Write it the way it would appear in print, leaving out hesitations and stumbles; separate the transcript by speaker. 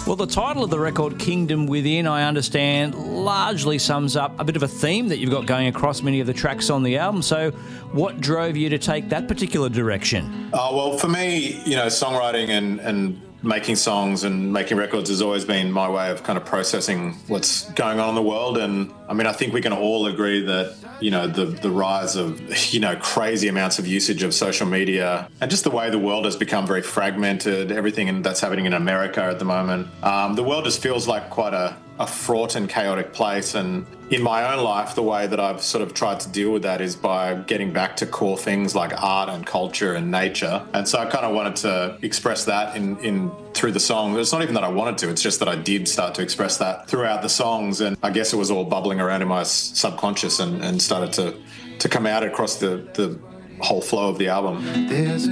Speaker 1: Well, the title of the record, Kingdom Within, I understand, largely sums up a bit of a theme that you've got going across many of the tracks on the album. So what drove you to take that particular direction?
Speaker 2: Well, for me, songwriting and making songs and making records has always been my way of kind of processing what's going on in the world. And I mean, I think we can all agree that, the rise of, crazy amounts of usage of social media and just the way the world has become very fragmented, everything that's happening in America at the moment. The world just feels like quite a fraught and chaotic place. And in my own life, the way that I've sort of tried to deal with that is by getting back to core things like art and culture and nature. And so I kind of wanted to express that in through the song. It's not even that I wanted to, it's just that I did start to express that throughout the songs. And I guess it was all bubbling around in my subconscious and started to come out across the whole flow of the album.
Speaker 3: There's